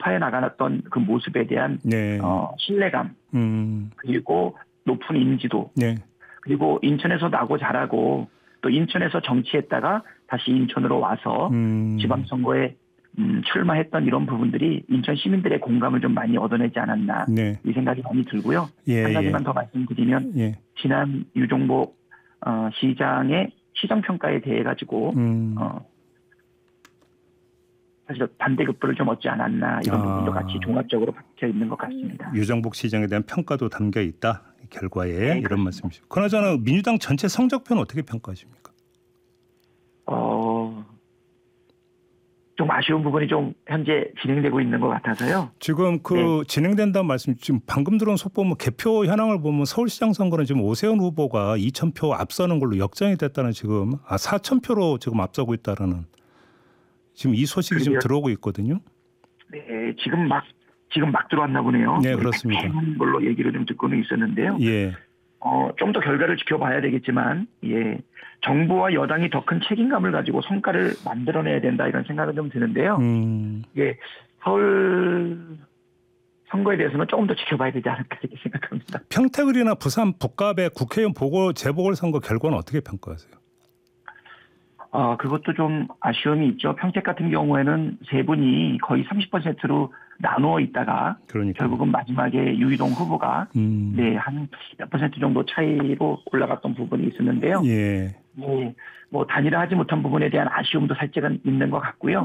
돌파해 나가놨던 그 모습에 대한 네. 신뢰감 그리고 높은 인지도 네. 그리고 인천에서 나고 자라고 또 인천에서 정치했다가 다시 인천으로 와서 지방선거에 출마했던 이런 부분들이 인천 시민들의 공감을 좀 많이 얻어내지 않았나 네. 이 생각이 많이 들고요. 예, 한 가지만 더 말씀드리면 지난 유종복 시장의 시정평가에 대해 가지고 사실 반대급부를 좀 얻지 않았나 이런 부분도 같이 종합적으로 박혀 있는 것 같습니다. 유정복 시장에 대한 평가도 담겨 있다. 결과에 네, 이런 그렇습니다. 말씀이시죠. 그나저나 민주당 전체 성적표는 어떻게 평가하십니까? 좀 아쉬운 부분이 좀 현재 진행되고 있는 것 같아서요. 지금 진행된다는 말씀 지금 방금 들어온 속보 개표 현황을 보면 서울시장 선거는 지금 오세훈 후보가 2,000표 앞서는 걸로 역전이 됐다는 지금 4,000표로 지금 앞서고 있다라는 지금 이 소식이 지금 들어오고 있거든요. 네, 지금 막 들어왔나 보네요. 네, 그렇습니다. 그런 걸로 얘기를 좀 듣고는 있었는데요. 예. 좀 더 결과를 지켜봐야 되겠지만, 정부와 여당이 더 큰 책임감을 가지고 성과를 만들어내야 된다 이런 생각은 좀 드는데요. 서울 선거에 대해서는 조금 더 지켜봐야 되지 않을까 이렇게 생각합니다. 평택을이나 부산 북갑의 국회의원 재보궐선거 결과는 어떻게 평가하세요? 그것도 좀 아쉬움이 있죠. 평택 같은 경우에는 세 분이 거의 30%로 나누어 있다가 결국은 마지막에 유이동 후보가 한 몇 퍼센트 정도 차이로 올라갔던 부분이 있었는데요. 뭐 단일화하지 못한 부분에 대한 아쉬움도 살짝은 있는 것 같고요.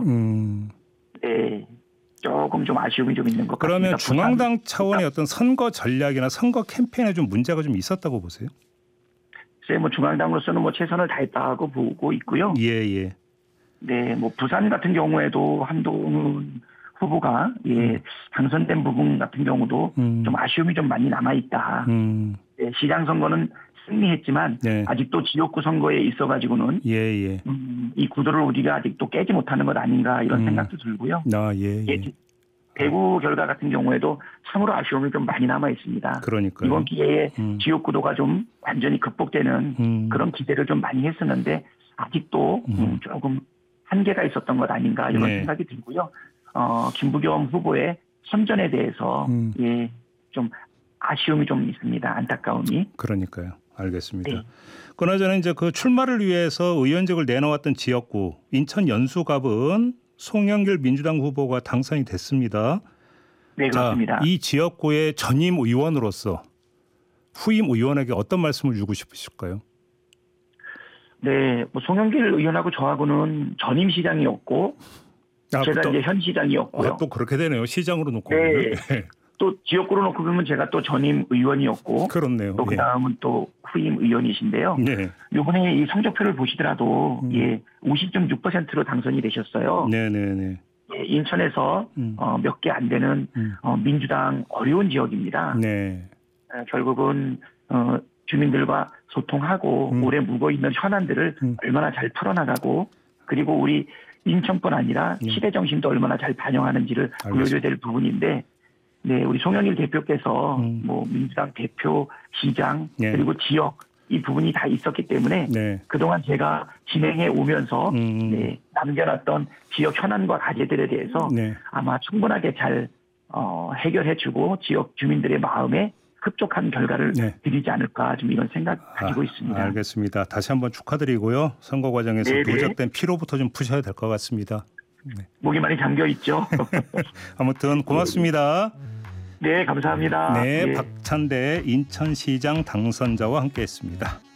조금 좀 아쉬움이 좀 있는 것 같습니다. 그러면 중앙당 차원의 어떤 선거 전략이나 선거 캠페인에 좀 문제가 좀 있었다고 보세요? 글쎄, 중앙당으로서는 최선을 다했다고 보고 있고요. 네, 부산 같은 경우에도 한동훈 후보가 당선된 부분 같은 경우도 좀 아쉬움이 좀 많이 남아 있다. 시장 선거는 승리했지만 아직도 지역구 선거에 있어가지고는 이 구도를 우리가 아직도 깨지 못하는 것 아닌가 이런 생각도 들고요. 대구 결과 같은 경우에도 참으로 아쉬움이 좀 많이 남아 있습니다. 그러니까요. 이번 기회에 지역구도가 좀 완전히 극복되는 그런 기대를 좀 많이 했었는데 아직도 조금 한계가 있었던 것 아닌가 이런 생각이 들고요. 김부겸 후보의 선전에 대해서 좀 아쉬움이 좀 있습니다. 안타까움이. 그러니까요. 알겠습니다. 그나저나 이제 그 출마를 위해서 의원직을 내놓았던 지역구 인천 연수갑은 송영길 민주당 후보가 당선이 됐습니다. 네, 그렇습니다. 이 지역구의 전임 의원으로서 후임 의원에게 어떤 말씀을 주고 싶으실까요? 네, 송영길 의원하고 저하고는 전임 시장이었고 제가 이제 현 시장이었고요. 또 그렇게 되네요. 시장으로 놓고. 또 지역구로 놓고 보면 제가 또 전임 의원이었고 그렇네요. 또 그다음은 또 후임 의원이신데요. 이번에 이 성적표를 보시더라도 50.6%로 당선이 되셨어요. 인천에서 몇 개 안 되는 민주당 어려운 지역입니다. 결국은 주민들과 소통하고 오래 묵어있는 현안들을 얼마나 잘 풀어나가고 그리고 우리 인천뿐 아니라 시대 정신도 얼마나 잘 반영하는지를 보여줘야 될 부분인데 우리 송영길 대표께서 민주당 대표, 시장 그리고 지역 이 부분이 다 있었기 때문에 그동안 제가 진행해 오면서 남겨놨던 지역 현안과 과제들에 대해서 아마 충분하게 잘 해결해주고 지역 주민들의 마음에 흡족한 결과를 드리지 않을까 좀 이런 생각 가지고 있습니다. 알겠습니다. 다시 한번 축하드리고요. 선거 과정에서 누적된 피로부터 좀 푸셔야 될 것 같습니다. 목이 많이 잠겨 있죠. 아무튼 고맙습니다. 네, 감사합니다. 박찬대 인천시장 당선자와 함께했습니다.